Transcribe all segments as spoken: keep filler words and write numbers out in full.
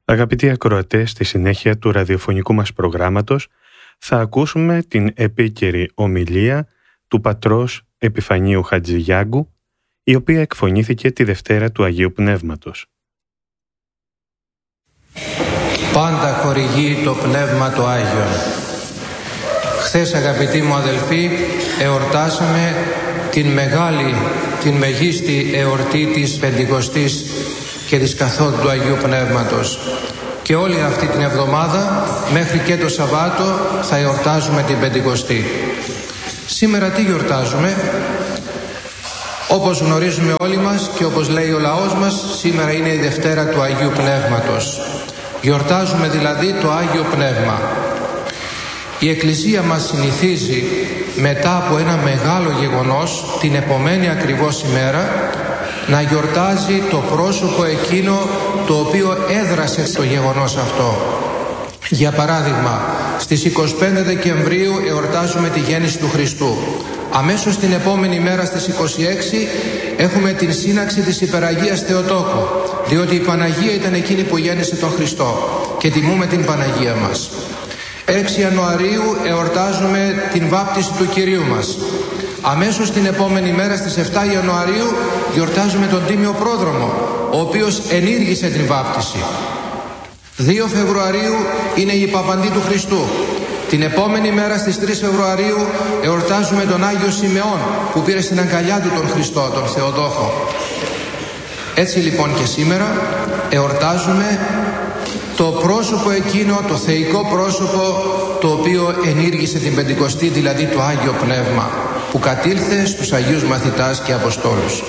Αγαπητοί ακροατές, στη συνέχεια του ραδιοφωνικού μας προγράμματος θα ακούσουμε την επίκαιρη ομιλία του πατρός Επιφανίου Χατζηγιάγκου, η οποία εκφωνήθηκε τη Δευτέρα του Αγίου Πνεύματος. Πάντα χορηγεί το Πνεύμα το Άγιον. Χθες, αγαπητοί μου αδελφοί, εορτάσαμε την μεγάλη, την μεγίστη εορτή της Πεντηκοστής και της καθόδου του Αγίου Πνεύματος. Και όλη αυτή την εβδομάδα, μέχρι και το Σαββάτο, θα εορτάζουμε την Πεντηκοστή. Σήμερα τι γιορτάζουμε? Όπως γνωρίζουμε όλοι μας και όπως λέει ο λαός μας, σήμερα είναι η Δευτέρα του Αγίου Πνεύματος. Γιορτάζουμε δηλαδή το Άγιο Πνεύμα. Η Εκκλησία μας συνηθίζει μετά από ένα μεγάλο γεγονός, την επομένη ακριβώς ημέρα, να γιορτάζει το πρόσωπο εκείνο το οποίο έδρασε το γεγονός αυτό. Για παράδειγμα, στις είκοσι πέντε Δεκεμβρίου εορτάζουμε τη γέννηση του Χριστού. Αμέσως την επόμενη μέρα, στις είκοσι έξι, έχουμε την σύναξη της Υπεραγίας Θεοτόκου, διότι η Παναγία ήταν εκείνη που γέννησε τον Χριστό και τιμούμε την Παναγία μας. έξι Ιανουαρίου εορτάζουμε την βάπτιση του Κυρίου μας. Αμέσως την επόμενη μέρα, στις επτά Ιανουαρίου, γιορτάζουμε τον Τίμιο Πρόδρομο, ο οποίος ενήργησε την βάπτιση. δύο Φεβρουαρίου είναι η Παπαντή του Χριστού. Την επόμενη μέρα, στις τρεις Φεβρουαρίου, εορτάζουμε τον Άγιο Σιμεών, που πήρε στην αγκαλιά του τον Χριστό, τον Θεοδόχο. Έτσι λοιπόν και σήμερα εορτάζουμε το πρόσωπο εκείνο, το θεϊκό πρόσωπο, το οποίο ενήργησε την Πεντηκοστή, δηλαδή το Άγιο Πνεύμα, που κατήλθε στους Αγίους Μαθητάς και Αποστόλους.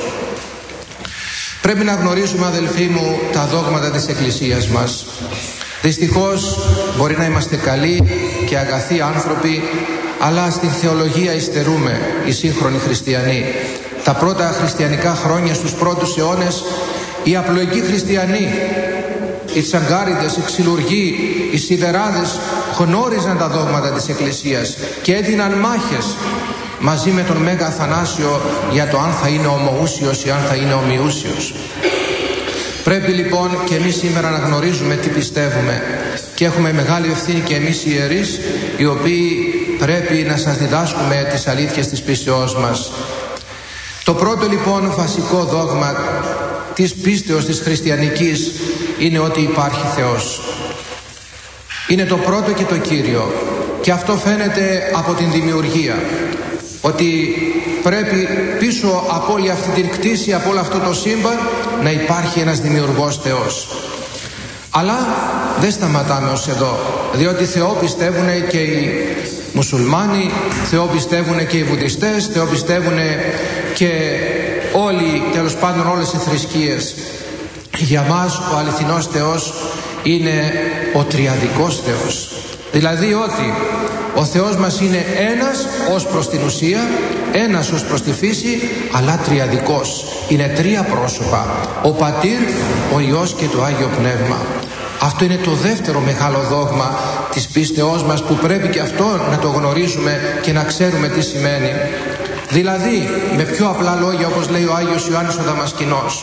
Πρέπει να γνωρίζουμε, αδελφοί μου, τα δόγματα της Εκκλησίας μας. Δυστυχώς μπορεί να είμαστε καλοί και αγαθοί άνθρωποι, αλλά στην θεολογία υστερούμε οι σύγχρονοι χριστιανοί. Τα πρώτα χριστιανικά χρόνια, στους πρώτους αιώνες, οι απλοϊκοί χριστιανοί, οι τσαγκάριδες, οι ξυλουργοί, οι σιδεράδες γνώριζαν τα δόγματα της Εκκλησίας και έδιναν μάχες μαζί με τον Μέγα Αθανάσιο για το αν θα είναι ομοούσιος ή αν θα είναι ομοιούσιος. Πρέπει λοιπόν και εμείς σήμερα να γνωρίζουμε τι πιστεύουμε και έχουμε μεγάλη ευθύνη και εμείς οι ιερείς, οι οποίοι πρέπει να σας διδάσκουμε τις αλήθειες της πίστεώς μας. Το πρώτο λοιπόν βασικό δόγμα της πίστεως της χριστιανικής είναι ότι υπάρχει Θεός. Είναι το πρώτο και το κύριο, και αυτό φαίνεται από την δημιουργία, ότι πρέπει πίσω από όλη αυτή την κτήση, από όλο αυτό το σύμπαν, να υπάρχει ένας δημιουργός Θεός. Αλλά δεν σταματάμε ως εδώ, διότι Θεό πιστεύουν και οι μουσουλμάνοι, Θεό πιστεύουν και οι βουδιστές, Θεό πιστεύουν και όλοι, τέλος πάντων όλες οι θρησκείες. Για μας ο αληθινός Θεός είναι ο τριαδικός Θεός. Δηλαδή ότι ο Θεός μας είναι ένας ως προς την ουσία, ένας ως προς τη φύση, αλλά τριαδικός. Είναι τρία πρόσωπα, ο Πατήρ, ο Υιός και το Άγιο Πνεύμα. Αυτό είναι το δεύτερο μεγάλο δόγμα της πίστεώς μας, που πρέπει και αυτό να το γνωρίζουμε και να ξέρουμε τι σημαίνει. Δηλαδή, με πιο απλά λόγια, όπως λέει ο Άγιος Ιωάννης ο Δαμασκηνός,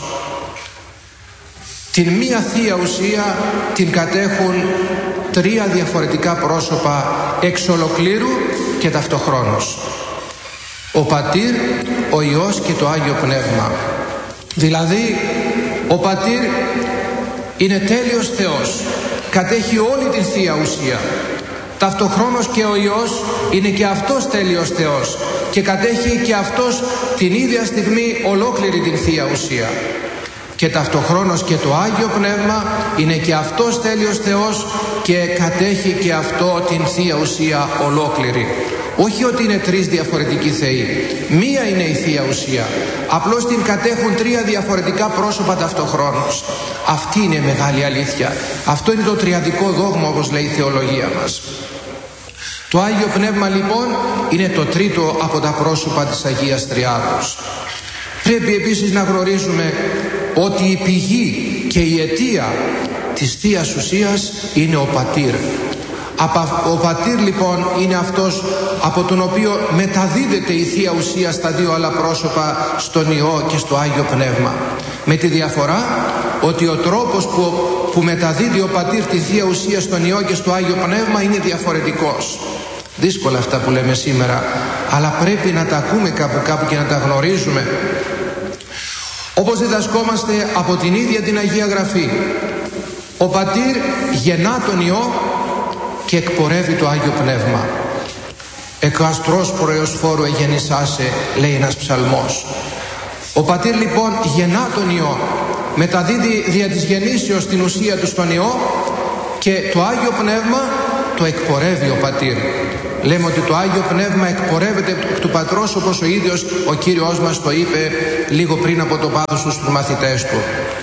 την μία θεία ουσία την κατέχουν τρία διαφορετικά πρόσωπα εξ ολοκλήρου και ταυτοχρόνως. Ο Πατήρ, ο Υιός και το Άγιο Πνεύμα. Δηλαδή, ο Πατήρ είναι τέλειος Θεός, κατέχει όλη την θεία ουσία. Ταυτοχρόνως και ο Υιός είναι και αυτός τέλειος Θεός και κατέχει και αυτός την ίδια στιγμή ολόκληρη την θεία ουσία. Και ταυτοχρόνως και το Άγιο Πνεύμα είναι και αυτός τέλειος Θεός και κατέχει και αυτό την θεία ουσία ολόκληρη. Όχι ότι είναι τρεις διαφορετικοί θεοί. Μία είναι η θεία ουσία. Απλώς την κατέχουν τρία διαφορετικά πρόσωπα ταυτοχρόνως. Αυτή είναι μεγάλη αλήθεια. Αυτό είναι το τριαδικό δόγμα, όπως λέει η θεολογία μας. Το Άγιο Πνεύμα λοιπόν είναι το τρίτο από τα πρόσωπα της Αγίας Τριάδος. Πρέπει επίσης να γνωρίζουμε ότι η πηγή και η αιτία της θείας ουσίας είναι ο Πατήρ. Ο Πατήρ λοιπόν είναι αυτός από τον οποίο μεταδίδεται η θεία ουσία στα δύο άλλα πρόσωπα, στον Υιό και στο Άγιο Πνεύμα. Με τη διαφορά ότι ο τρόπος που, που μεταδίδει ο Πατήρ τη Θεία Ουσία στον Υιό και στο Άγιο Πνεύμα είναι διαφορετικός. Δύσκολα αυτά που λέμε σήμερα, αλλά πρέπει να τα ακούμε κάπου κάπου και να τα γνωρίζουμε. Όπως διδασκόμαστε από την ίδια την Αγία Γραφή, ο Πατήρ γεννά τον Υιό και εκπορεύει το Άγιο Πνεύμα. «Εκ αστρός προϊός φόρου εγεννησάσε», λέει ένας ψαλμός. Ο Πατήρ λοιπόν γεννά τον Υιό, μεταδίδει δια της γεννήσεως την ουσία του στον Υιό και το Άγιο Πνεύμα το εκπορεύει ο Πατήρ. Λέμε ότι το Άγιο Πνεύμα εκπορεύεται του Πατρός, όπως ο ίδιος ο Κύριος μας το είπε λίγο πριν από το πάθος του στους μαθητές του.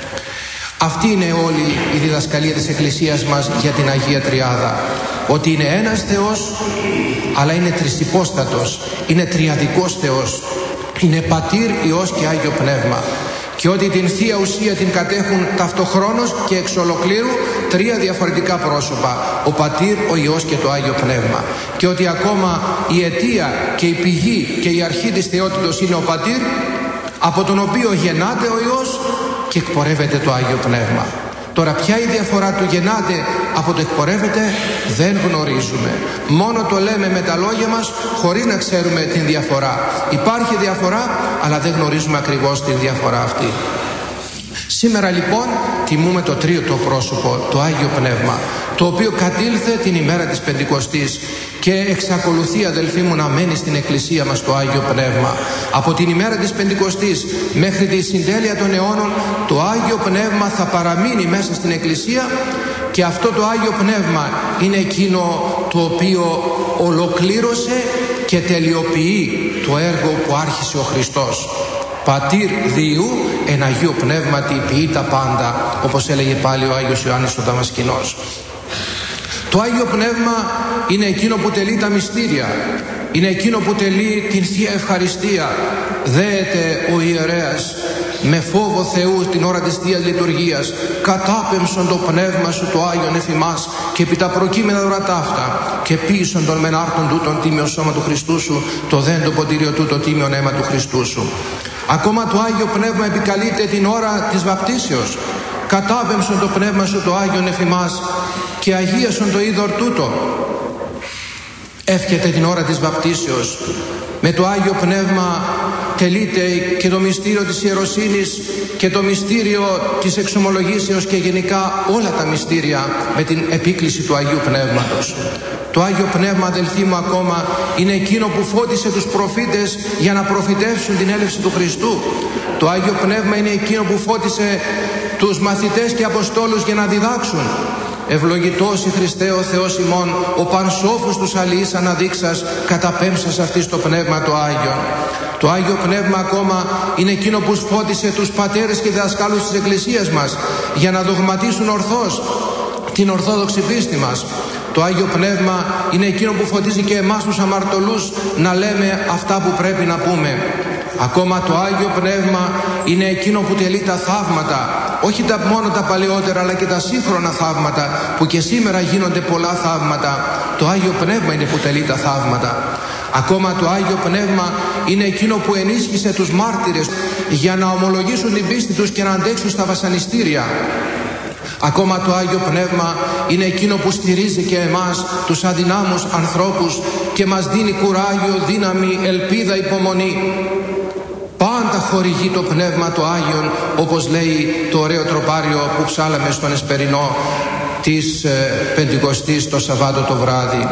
Αυτή είναι όλη η διδασκαλία της Εκκλησίας μας για την Αγία Τριάδα. Ότι είναι ένας Θεός, αλλά είναι τρισυπόστατος, είναι τριαδικός Θεός. Είναι Πατήρ, Υιός και Άγιο Πνεύμα. Και ότι την Θεία Ουσία την κατέχουν ταυτοχρόνως και εξ ολοκλήρου τρία διαφορετικά πρόσωπα, ο Πατήρ, ο Υιός και το Άγιο Πνεύμα. Και ότι ακόμα η αιτία και η πηγή και η αρχή της θεότητος είναι ο Πατήρ, από τον οποίο γεννάται ο Υιός και εκπορεύεται το Άγιο Πνεύμα. Τώρα ποια η διαφορά του γεννάται από το εκπορεύεται δεν γνωρίζουμε. Μόνο το λέμε με τα λόγια μας χωρίς να ξέρουμε την διαφορά. Υπάρχει διαφορά, αλλά δεν γνωρίζουμε ακριβώς την διαφορά αυτή. Σήμερα λοιπόν τιμούμε το τρίτο πρόσωπο, το Άγιο Πνεύμα, το οποίο κατήλθε την ημέρα της Πεντηκοστής και εξακολουθεί, αδελφοί μου, να μένει στην Εκκλησία μας το Άγιο Πνεύμα. Από την ημέρα της Πεντηκοστής μέχρι τη συντέλεια των αιώνων το Άγιο Πνεύμα θα παραμείνει μέσα στην Εκκλησία και αυτό το Άγιο Πνεύμα είναι εκείνο το οποίο ολοκλήρωσε και τελειοποιεί το έργο που άρχισε ο Χριστός. Πατήρ Διού εν Αγίου Πνεύματι ποιεί τα πάντα, όπως έλεγε πάλι ο Άγιος Ιωάννης ο Δαμασκηνός. Το Άγιο Πνεύμα είναι εκείνο που τελεί τα μυστήρια, είναι εκείνο που τελεί την Θεία Ευχαριστία. Δέεται ο ιερέας με φόβο Θεού την ώρα της Θείας Λειτουργίας, κατάπεμψον το Πνεύμα σου το Άγιον εφημάς και επί τα προκείμενα ορατά αυτά και πείσον τον μεν άρτον τούτον τίμιο σώμα του Χριστού σου, το δέν το ποτήριο του το τίμιο αίμα του Χριστού σου. Ακόμα το Άγιο Πνεύμα επικαλείται την ώρα της βαπτίσεως. Κατάπεμψον το Πνεύμα σου το Άγιον εφημάς και αγίασον το είδωρ τούτο. Εύχεται την ώρα της βαπτίσεως. Με το Άγιο Πνεύμα τελείται και το μυστήριο της ιεροσύνης και το μυστήριο της εξομολογήσεως και γενικά όλα τα μυστήρια με την επίκληση του Αγίου Πνεύματος. Το Άγιο Πνεύμα, αδελφοί μου, ακόμα είναι εκείνο που φώτισε τους προφήτες για να προφητεύσουν την έλευση του Χριστού. Το Άγιο Πνεύμα είναι εκείνο που φώτισε τους μαθητές και αποστόλους για να διδάξουν. Ευλογητός η Χριστέ ο Θεός ημών, ο πανσόφους τους αλληλείς αναδείξας, καταπέμψας αυτής το Πνεύμα το Άγιον. Το Άγιο Πνεύμα ακόμα είναι εκείνο που φώτισε τους πατέρες και δασκάλους της Εκκλησίας μας για να δογματίσουν ορθώς την ορθόδοξη πίστη μας. Το Άγιο Πνεύμα είναι εκείνο που φωτίζει και εμάς τους αμαρτωλούς να λέμε αυτά που πρέπει να πούμε. Ακόμα το Άγιο Πνεύμα είναι εκείνο που τελεί τα θαύματα, όχι τα, μόνο τα παλαιότερα αλλά και τα σύγχρονα θαύματα, που και σήμερα γίνονται πολλά θαύματα. Το Άγιο Πνεύμα είναι που τελεί τα θαύματα. Ακόμα το Άγιο Πνεύμα είναι εκείνο που ενίσχυσε τους μάρτυρες για να ομολογήσουν την πίστη τους και να αντέξουν στα βασανιστήρια. Ακόμα το Άγιο Πνεύμα είναι εκείνο που στηρίζει και εμάς τους αδυνάμους ανθρώπους και μας δίνει κουράγιο, δύναμη, ελπίδα, υπομονή. Πάντα χορηγεί το Πνεύμα το Άγιον, όπως λέει το ωραίο τροπάριο που ψάλαμε στον Εσπερινό της ε, Πεντηκοστής το Σαββάτο το βράδυ.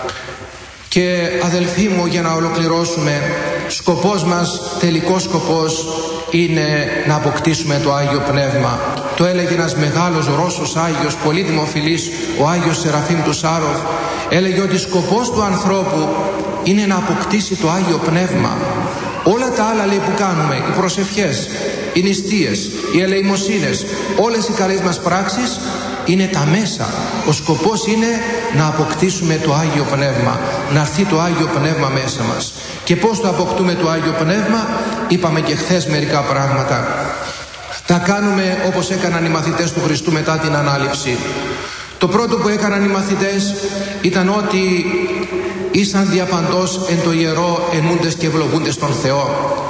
Και αδελφοί μου, για να ολοκληρώσουμε, σκοπός μας, τελικός σκοπός είναι να αποκτήσουμε το Άγιο Πνεύμα. Το έλεγε ένας μεγάλος Ρώσος Άγιος, πολύ δημοφιλής, ο Άγιος Σεραφείμ του Σάροφ. Έλεγε ότι σκοπός του ανθρώπου είναι να αποκτήσει το Άγιο Πνεύμα. Όλα τα άλλα, λέει, που κάνουμε, οι προσευχές, οι νηστείες, οι ελεημοσύνες, όλες οι καλές μας πράξεις είναι τα μέσα. Ο σκοπός είναι να αποκτήσουμε το Άγιο Πνεύμα, να έρθει το Άγιο Πνεύμα μέσα μας. Και πώς το αποκτούμε το Άγιο Πνεύμα? Είπαμε και χθες μερικά πράγματα. Τα κάνουμε όπως έκαναν οι μαθητές του Χριστού μετά την Ανάληψη. Το πρώτο που έκαναν οι μαθητές ήταν ότι ήσαν διαπαντός εν το ιερό ενούντες και ευλογούντες τον Θεό.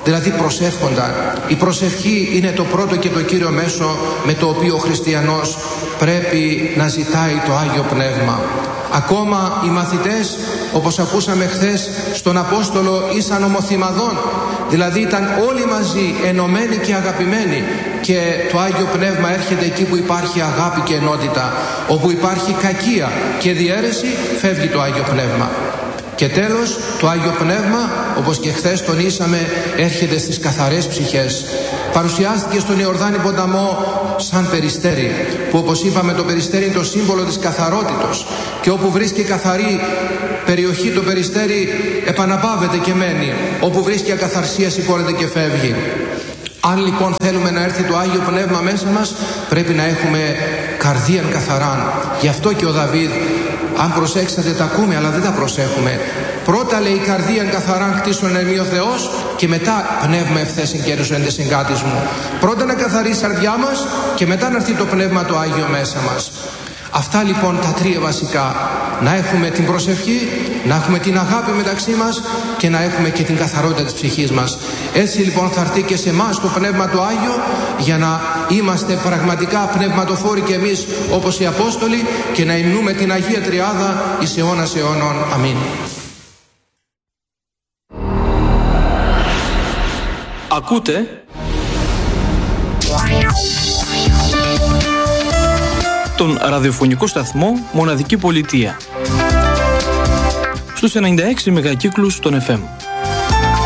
δηλαδή προσεύχονταν. Η προσευχή είναι το πρώτο και το κύριο μέσο με το οποίο ο χριστιανός πρέπει να ζητάει το Άγιο Πνεύμα. Ακόμα οι μαθητές, όπως ακούσαμε χθες στον Απόστολο, ήσαν ομοθυμαδών, δηλαδή ήταν όλοι μαζί ενωμένοι και αγαπημένοι, και το Άγιο Πνεύμα έρχεται εκεί που υπάρχει αγάπη και ενότητα. Όπου υπάρχει κακία και διαίρεση, φεύγει το Άγιο Πνεύμα. Και τέλος, το Άγιο Πνεύμα, όπως και χθες τονίσαμε, έρχεται στις καθαρές ψυχές. Παρουσιάστηκε στον Ιορδάνη ποταμό σαν περιστέρι, που όπως είπαμε το περιστέρι είναι το σύμβολο της καθαρότητος, και όπου βρίσκει καθαρή περιοχή το περιστέρι επαναπάβεται και μένει. Όπου βρίσκει ακαθαρσία σηκώνεται και φεύγει. Αν λοιπόν θέλουμε να έρθει το Άγιο Πνεύμα μέσα μας, πρέπει να έχουμε καρδίαν καθαράν. Γι' αυτό και ο Δαβίδ, αν προσέξατε, τα ακούμε αλλά δεν τα προσέχουμε. Πρώτα λέει καρδίαν καθαράν κτίσον εμεί ο Θεός, και μετά πνεύμα ευθέσιν κέρδος εν τες εγκάτης μου. Πρώτα να καθαρίσει η καρδιά μας και μετά να έρθει το Πνεύμα το Άγιο μέσα μας. Αυτά λοιπόν τα τρία βασικά. Να έχουμε την προσευχή, να έχουμε την αγάπη μεταξύ μας και να έχουμε και την καθαρότητα της ψυχής μας. Έτσι λοιπόν θα έρθει και σε εμάς το Πνεύμα το Άγιο, για να είμαστε πραγματικά πνευματοφόροι και εμείς όπως οι Απόστολοι, και να υμνούμε την Αγία Τριάδα εις αιώνας αιώνων. Αμήν. Ακούτε τον ραδιοφωνικό σταθμό Μοναδική Πολιτεία στους ενενήντα έξι μεγακύκλους των εφ εμ.